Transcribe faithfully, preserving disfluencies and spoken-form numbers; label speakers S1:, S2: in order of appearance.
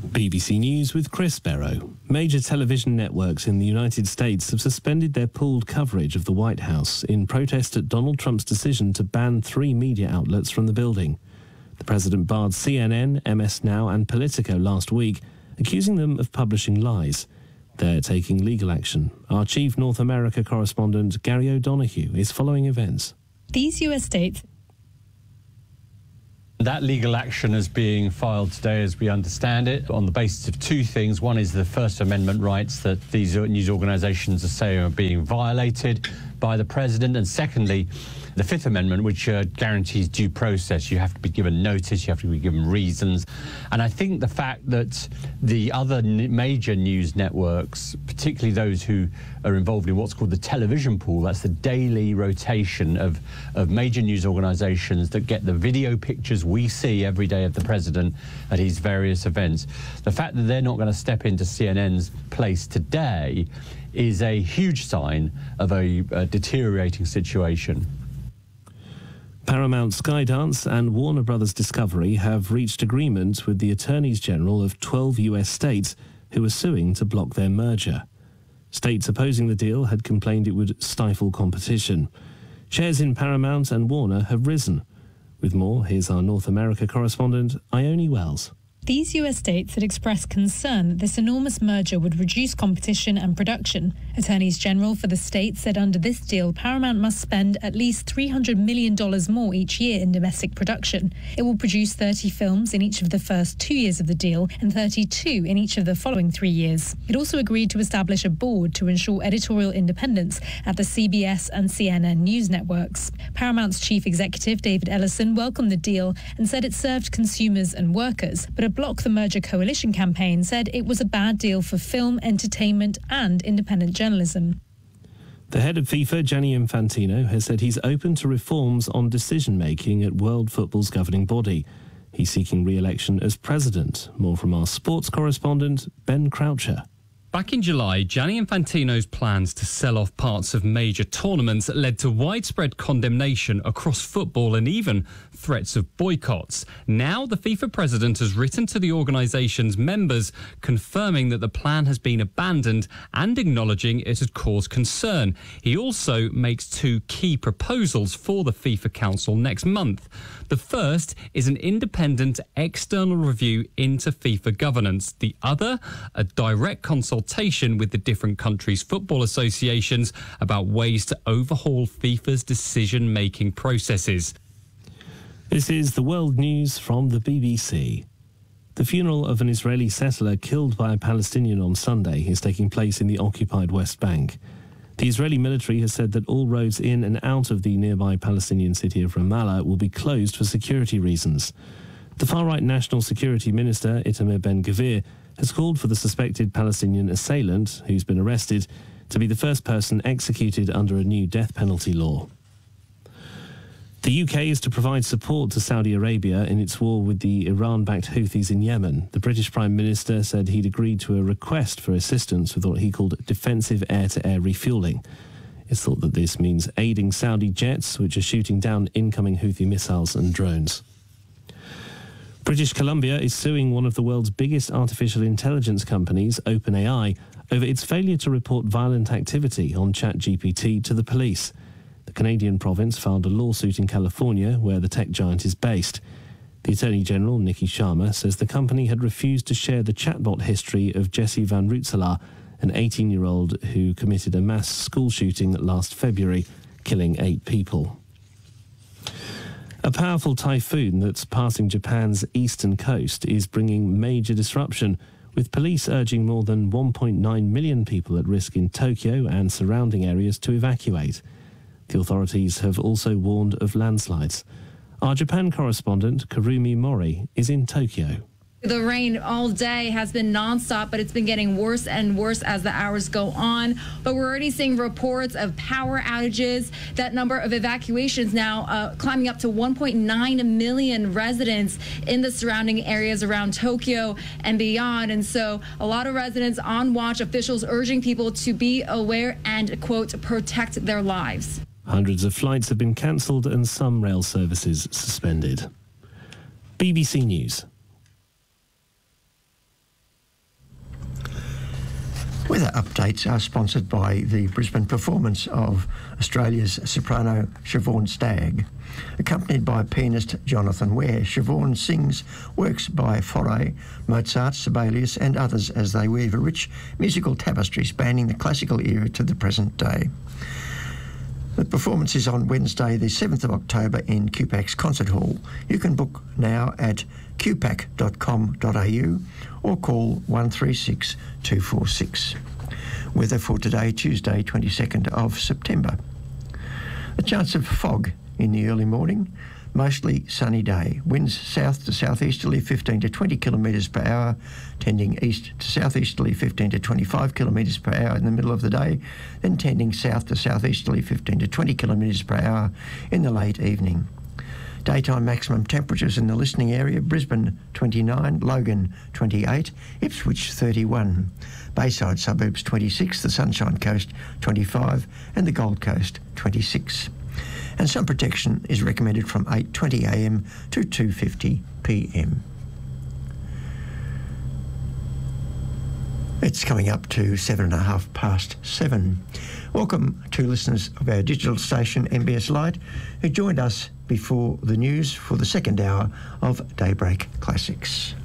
S1: B B C News with Chris Barrow. Major television networks in the United States have suspended their pooled coverage of the White House in protest at Donald Trump's decision to ban three media outlets from the building. The president barred C N N, M S Now and Politico last week, accusing them of publishing lies. They're taking legal action. Our chief North America correspondent, Gary O'Donoghue, is following events.
S2: These U S states...
S3: That legal action is being filed today, as we understand it, on the basis of two things. One is the First Amendment rights that these news organisations are saying are being violated by the president, and secondly, the Fifth Amendment, which uh, guarantees due process. You have to be given notice, you have to be given reasons. And I think the fact that the other n- major news networks, particularly those who are involved in what's called the television pool, that's the daily rotation of, of major news organisations that get the video pictures we see every day of the president at his various events. The fact that they're not going to step into C N N's place today is a huge sign of a, a deteriorating situation.
S1: Paramount Skydance and Warner Brothers Discovery have reached agreement with the attorneys general of twelve U S states who are suing to block their merger. States opposing the deal had complained it would stifle competition. Shares in Paramount and Warner have risen. With more, here's our North America correspondent, Ione Wells.
S2: These U S states had expressed concern that this enormous merger would reduce competition and production. Attorneys General for the states said under this deal, Paramount must spend at least three hundred million dollars more each year in domestic production. It will produce thirty films in each of the first two years of the deal and thirty-two in each of the following three years. It also agreed to establish a board to ensure editorial independence at the C B S and C N N news networks. Paramount's chief executive, David Ellison, welcomed the deal and said it served consumers and workers, but a Block the Merger Coalition campaign said it was a bad deal for film, entertainment and independent journalism.
S1: The head of FIFA, Gianni Infantino, has said he's open to reforms on decision-making at World Football's governing body. He's seeking re-election as president. More from our sports correspondent, Ben Croucher.
S4: Back in July, Gianni Infantino's plans to sell off parts of major tournaments led to widespread condemnation across football and even threats of boycotts. Now, the FIFA president has written to the organisation's members confirming that the plan has been abandoned and acknowledging it had caused concern. He also makes two key proposals for the FIFA Council next month. The first is an independent external review into FIFA governance. The other, a direct consultation with the different countries' football associations about ways to overhaul FIFA's decision-making processes.
S1: This is the World News from the B B C. The funeral of an Israeli settler killed by a Palestinian on Sunday is taking place in the occupied West Bank. The Israeli military has said that all roads in and out of the nearby Palestinian city of Ramallah will be closed for security reasons. The far-right National Security Minister, Itamar Ben-Gvir, has called for the suspected Palestinian assailant, who's been arrested, to be the first person executed under a new death penalty law. The U K is to provide support to Saudi Arabia in its war with the Iran-backed Houthis in Yemen. The British Prime Minister said he'd agreed to a request for assistance with what he called defensive air-to-air refuelling. It's thought that this means aiding Saudi jets, which are shooting down incoming Houthi missiles and drones. British Columbia is suing one of the world's biggest artificial intelligence companies, OpenAI, over its failure to report violent activity on ChatGPT to the police. The Canadian province filed a lawsuit in California, where the tech giant is based. The Attorney General, Nikki Sharma, says the company had refused to share the chatbot history of Jesse Van Rootselaar, an eighteen-year-old who committed a mass school shooting last February, killing eight people. A powerful typhoon that's passing Japan's eastern coast is bringing major disruption, with police urging more than one point nine million people at risk in Tokyo and surrounding areas to evacuate. The authorities have also warned of landslides. Our Japan correspondent, Karumi Mori, is in Tokyo.
S5: The rain all day has been nonstop, but it's been getting worse and worse as the hours go on. But we're already seeing reports of power outages. That number of evacuations now uh, climbing up to one point nine million residents in the surrounding areas around Tokyo and beyond. And so a lot of residents on watch, officials urging people to be aware and, quote, protect their lives.
S1: Hundreds of flights have been cancelled and some rail services suspended. B B C News.
S6: Weather updates are sponsored by the Brisbane performance of Australia's soprano Siobhan Stagg. Accompanied by pianist Jonathan Ware, Siobhan sings works by Fauré, Mozart, Sibelius and others as they weave a rich musical tapestry spanning the classical era to the present day. The performance is on Wednesday the seventh of October in Q PAC's Concert Hall. You can book now at q pac dot com dot a u or call one three six two four six. Weather for today, Tuesday twenty-second of September. A chance of fog in the early morning, mostly sunny day. Winds south to southeasterly fifteen to twenty kilometres per hour, tending east to southeasterly fifteen to twenty-five kilometres per hour in the middle of the day, then tending south to southeasterly fifteen to twenty kilometres per hour in the late evening. Daytime maximum temperatures in the listening area: Brisbane twenty-nine, Logan twenty-eight, Ipswich thirty-one, Bayside suburbs twenty-six, the Sunshine Coast twenty-five and the Gold Coast twenty-six. And sun protection is recommended from eight twenty a m to two fifty p m. It's coming up to seven and a half past seven. Welcome to listeners of our digital station M B S Lite who joined us before the news for the second hour of Daybreak Classics.